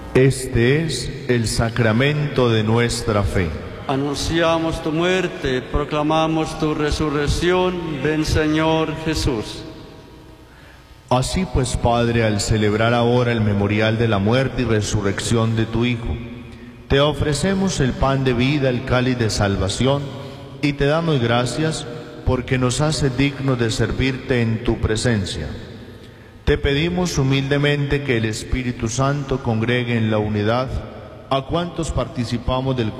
Este es el sacramento de nuestra fe. Anunciamos tu muerte, proclamamos tu resurrección. Ven, Señor Jesús. Así pues, Padre, al celebrar ahora el memorial de la muerte y resurrección de tu Hijo, te ofrecemos el pan de vida, el cáliz de salvación, y te damos gracias porque nos hace dignos de servirte en tu presencia. Te pedimos humildemente que el Espíritu Santo congregue en la unidad a cuantos participamos del